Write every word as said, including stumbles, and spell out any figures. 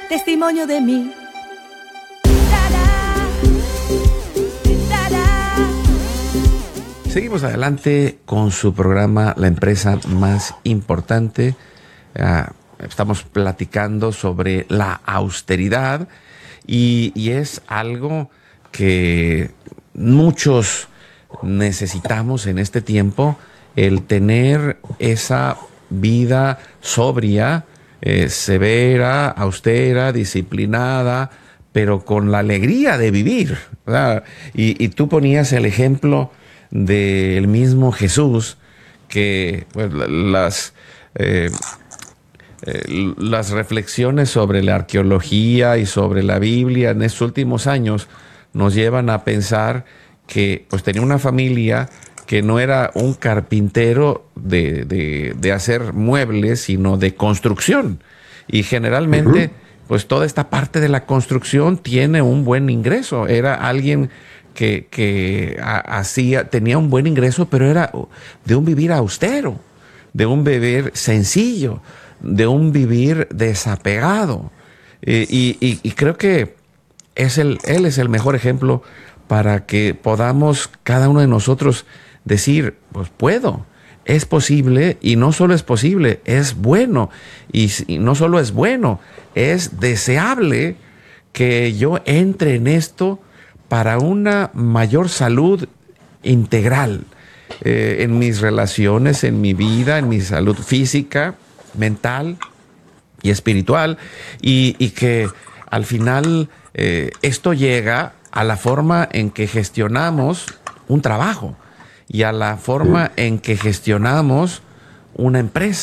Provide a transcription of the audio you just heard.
testimonio de mí. Seguimos adelante con su programa La Empresa Más Importante. Uh, estamos platicando sobre la austeridad y, y es algo que muchos necesitamos en este tiempo, el tener esa vida sobria, eh, severa, austera, disciplinada, pero con la alegría de vivir, ¿verdad? Y, y tú ponías el ejemplo del mismo Jesús, que pues, las, eh, eh, las reflexiones sobre la arqueología y sobre la Biblia en estos últimos años nos llevan a pensar que pues, tenía una familia que no era un carpintero de, de, de hacer muebles, sino de construcción. Y generalmente, uh-huh. pues toda esta parte de la construcción tiene un buen ingreso. Era alguien que, que hacía, tenía un buen ingreso, pero era de un vivir austero, de un vivir sencillo, de un vivir desapegado. Eh, y, y, y creo que es el, él es el mejor ejemplo para que podamos cada uno de nosotros decir, pues puedo, es posible, y no solo es posible, es bueno, y, y no solo es bueno, es deseable que yo entre en esto para una mayor salud integral eh, en mis relaciones, en mi vida, en mi salud física, mental y espiritual, y, y que al final eh, esto llega a la forma en que gestionamos un trabajo y a la forma en que gestionamos una empresa.